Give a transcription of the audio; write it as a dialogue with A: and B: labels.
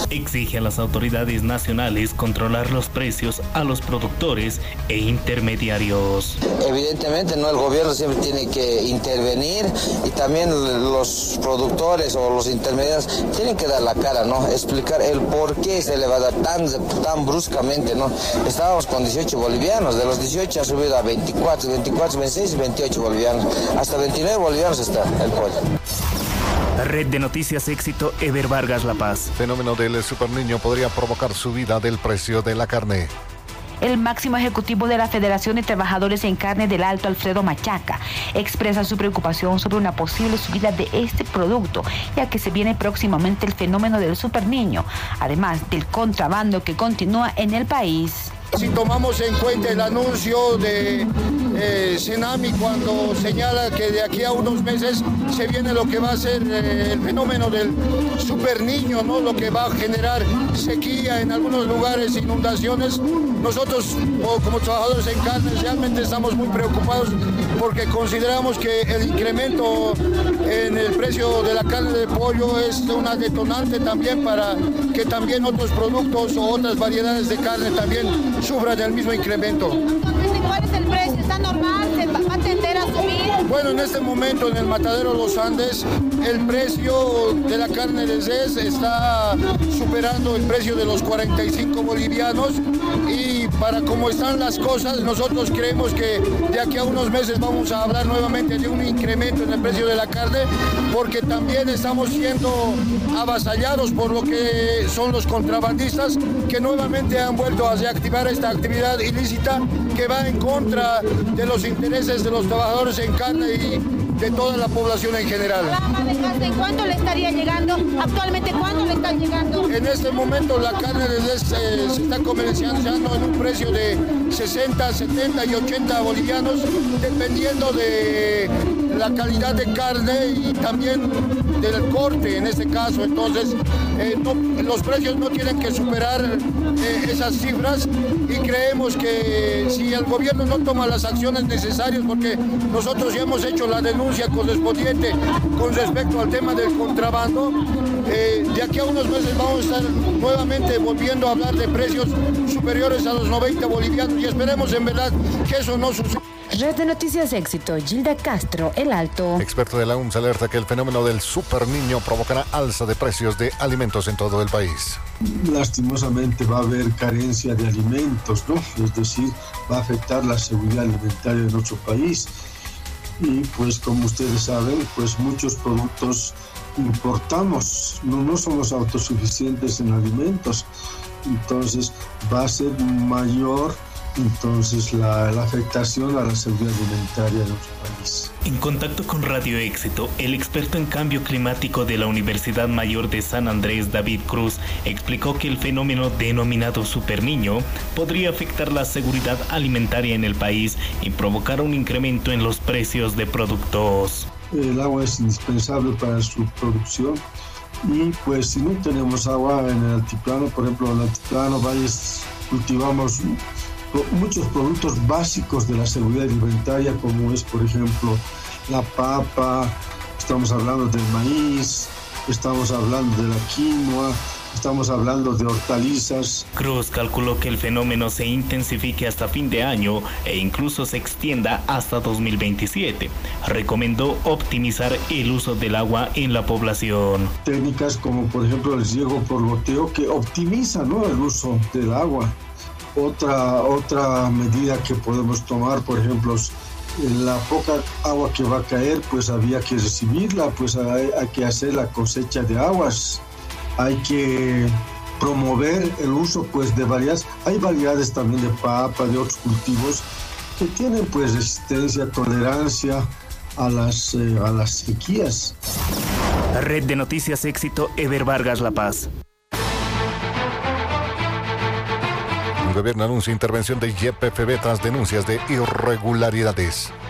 A: Exige a las autoridades nacionales controlar los precios a los productores e intermediarios.
B: Evidentemente, ¿no? El gobierno siempre tiene que intervenir y también los productores o los intermediarios tienen que dar la cara, ¿no? Explicar el por qué se le va a dar tan bruscamente, ¿no? Estábamos con 18 bolivianos, de los 18 ha subido a 24, 26 y 28 bolivianos. Hasta 29 bolivianos está el pollo.
A: Red de Noticias Éxito, Eber Vargas, La Paz.
C: Fenómeno del superniño podría provocar subida del precio de la carne.
D: El máximo ejecutivo de la Federación de Trabajadores en Carne del Alto, Alfredo Machaca, expresa su preocupación sobre una posible subida de este producto, ya que se viene próximamente el fenómeno del superniño, además del contrabando que continúa en el país.
E: Si tomamos en cuenta el anuncio de Senami cuando señala que de aquí a unos meses se viene lo que va a ser el fenómeno del superniño, ¿no? Lo que va a generar sequía en algunos lugares, inundaciones. Nosotros como trabajadores en carne realmente estamos muy preocupados porque consideramos que el incremento en el precio de la carne de pollo es una detonante también para que también otros productos o otras variedades de carne también sufran el mismo incremento.
F: ¿Cuál es el precio? ¿Está normal? ¿Se va a tender a subir?
E: Bueno, en este momento en el matadero Los Andes el precio de la carne de res está superando el precio de los 45 bolivianos y para cómo están las cosas nosotros creemos que de aquí a unos meses vamos a hablar nuevamente de un incremento en el precio de la carne porque también estamos siendo avasallados por lo que son los contrabandistas que nuevamente han vuelto a reactivar esta actividad ilícita que va en contra de los intereses de los trabajadores en carne y de toda la población en general.
F: ¿En cuánto le estaría llegando? Actualmente, ¿cuánto le está llegando?
E: En este momento la carne de res se está comercializando en un precio de 60, 70 y 80 bolivianos, dependiendo de la calidad de carne y también del corte en este caso. Entonces, los precios no tienen que superar esas cifras y creemos que si el gobierno no toma las acciones necesarias, porque nosotros ya hemos hecho la denuncia correspondiente con respecto al tema del contrabando, de aquí a unos meses vamos a estar nuevamente volviendo a hablar de precios superiores a los 90 bolivianos y esperemos en verdad que eso no suceda.
D: Red de Noticias Éxito, Gilda Castro, El Alto.
C: Experto de la UMS alerta que el fenómeno del superniño provocará alza de precios de alimentos en todo el país.
G: Lastimosamente va a haber carencia de alimentos, ¿no? Es decir, va a afectar la seguridad alimentaria de nuestro país. Y pues como ustedes saben, pues muchos productos importamos, no somos autosuficientes en alimentos. Entonces va a ser mayor la afectación a la seguridad alimentaria de nuestro país.
A: En contacto con Radio Éxito, el experto en cambio climático de la Universidad Mayor de San Andrés, David Cruz, explicó que el fenómeno denominado superniño podría afectar la seguridad alimentaria en el país y provocar un incremento en los precios de productos.
G: El agua es indispensable para su producción y pues si no tenemos agua en el altiplano, por ejemplo en el altiplano valles cultivamos muchos productos básicos de la seguridad alimentaria, como es, por ejemplo, la papa, estamos hablando del maíz, estamos hablando de la quinoa, estamos hablando de hortalizas.
A: Cruz calculó que el fenómeno se intensifique hasta fin de año e incluso se extienda hasta 2027. Recomendó optimizar el uso del agua en la población.
G: Técnicas como, por ejemplo, el riego por goteo que optimiza, ¿no?, el uso del agua. Otra medida que podemos tomar, por ejemplo, la poca agua que va a caer, pues había que recibirla, pues hay que hacer la cosecha de aguas, hay que promover el uso pues de hay variedades también de papa, de otros cultivos que tienen pues resistencia, tolerancia a las sequías.
A: Red de Noticias Éxito, Eber Vargas, La Paz.
C: El gobierno anuncia intervención de YPFB tras denuncias de irregularidades.